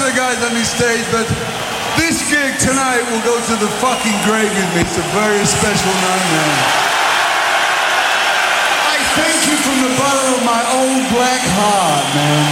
the guys on this stage, but this gig tonight will go to the fucking grave with me. It's a very special night, man. I thank you from the bottom of my old black heart, man.